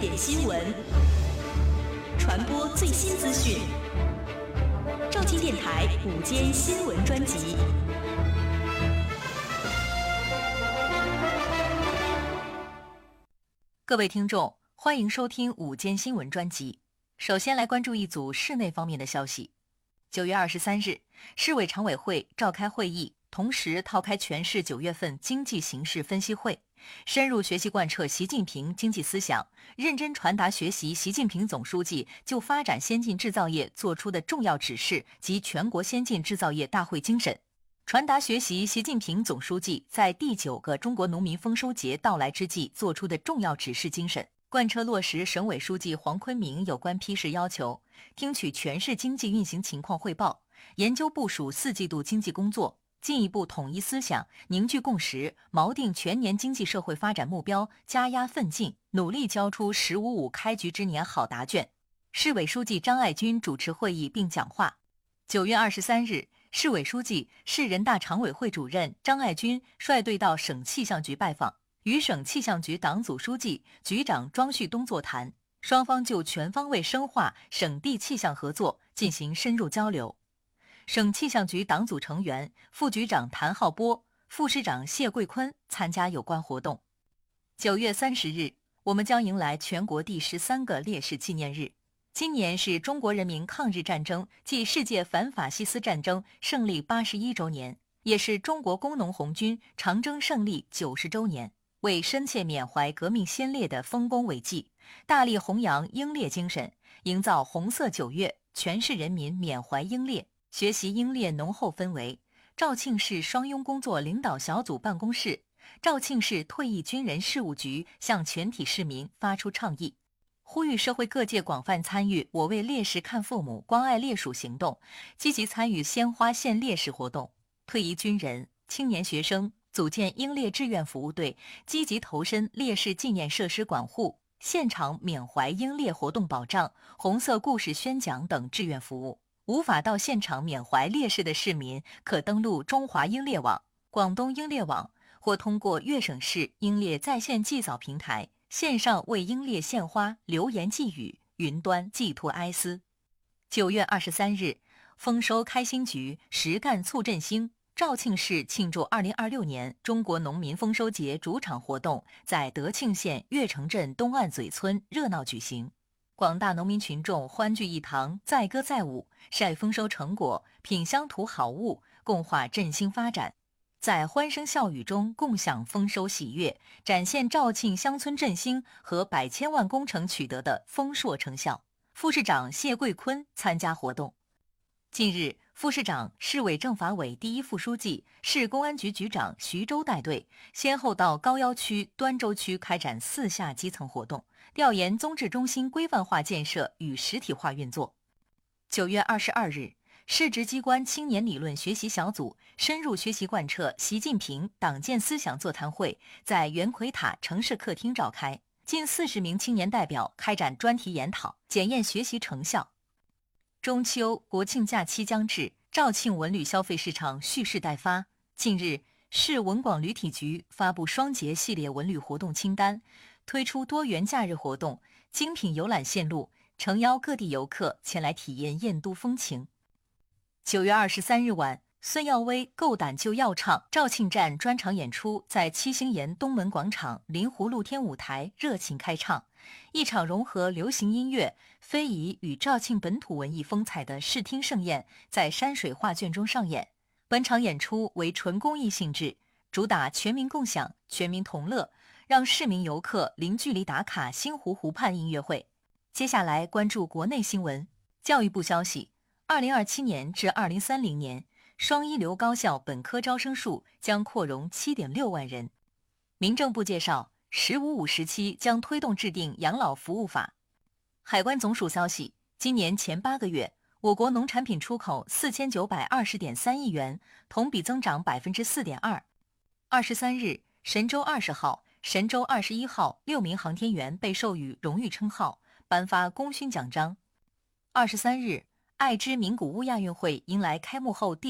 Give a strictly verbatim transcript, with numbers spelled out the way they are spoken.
点新闻，传播最新资讯。肇庆电台午间新闻专辑。各位听众，欢迎收听午间新闻专辑。首先来关注一组市内方面的消息。九月二十三日，市委常委会召开会议，同时召开全市九月份经济形势分析会，深入学习贯彻习近平经济思想，认真传达学习习近平总书记就发展先进制造业作出的重要指示及全国先进制造业大会精神，传达学习习近平总书记在第九个中国农民丰收节到来之际作出的重要指示精神，贯彻落实省委书记黄坤明有关批示要求，听取全市经济运行情况汇报，研究部署四季度经济工作，进一步统一思想，凝聚共识，锚定全年经济社会发展目标，加压奋进，努力交出“十五五”开局之年好答卷。市委书记张爱军主持会议并讲话。九月二十三日，市委书记、市人大常委会主任张爱军率队到省气象局拜访，与省气象局党组书记、局长庄旭东座谈，双方就全方位深化省地气象合作进行深入交流。省气象局党组成员、副局长谭浩波、副市长谢桂坤参加有关活动。九月三十日，我们将迎来全国第十三个烈士纪念日。今年是中国人民抗日战争暨世界反法西斯战争胜利八十一周年，也是中国工农红军长征胜利九十周年。为深切缅怀革命先烈的丰功伟绩，大力弘扬英烈精神，营造红色九月，全市人民缅怀英烈，学习英烈浓厚氛围，肇庆市双拥工作领导小组办公室、肇庆市退役军人事务局向全体市民发出倡议，呼吁社会各界广泛参与我为烈士看父母关爱烈属行动，积极参与鲜花献烈士活动。退役军人、青年学生组建英烈志愿服务队，积极投身烈士纪念设施管护、现场缅怀英烈活动保障、红色故事宣讲等志愿服务。无法到现场缅怀烈士的市民，可登录中华英烈网、广东英烈网，或通过粤省市英烈在线祭扫平台，线上为英烈献花、留言寄语，云端寄托哀思。九月二十三日，丰收开心局、实干促振兴肇庆市庆祝二零二六年中国农民丰收节主场活动在德庆县岳城镇东岸嘴村热闹举行，广大农民群众欢聚一堂，载歌载舞，晒丰收成果，品乡土好物，共话振兴发展，在欢声笑语中共享丰收喜悦，展现肇庆乡村振兴和百千万工程取得的丰硕成效。副市长谢桂坤参加活动。近日，副市长、市委政法委第一副书记、市公安局局长徐州带队，先后到高要区、端州区开展四下基层活动，调研综治中心规范化建设与实体化运作。九月二十二日，市直机关青年理论学习小组深入学习贯彻习近平党建思想座谈会在袁奎塔城市客厅召开，近四十名青年代表开展专题研讨，检验学习成效。中秋、国庆假期将至，肇庆文旅消费市场蓄势待发。近日，市文广旅体局发布双节系列文旅活动清单，推出多元假日活动、精品游览线路，诚邀各地游客前来体验燕都风情。九月二十三日晚，孙耀威够胆就要唱肇庆站专场演出在七星岩东门广场临湖露天舞台热情开唱，一场融合流行音乐、非遗与肇庆本土文艺风采的视听盛宴在山水画卷中上演。本场演出为纯公益性质，主打全民共享、全民同乐，让市民游客零距离打卡星湖湖畔音乐会。接下来关注国内新闻。教育部消息，二零二七年至二零三零年，双一流高校本科招生数将扩容 七点六万人。民政部介绍，十五五时期将推动制定养老服务法。海关总署消息，今年前八个月，我国农产品出口四千九百二十点三亿元，同比增长百分之四点二。二十三日，神舟二十号、神舟二十一号六名航天员被授予荣誉称号，颁发功勋奖章。二十三日，爱知名古屋亚运会迎来开幕后第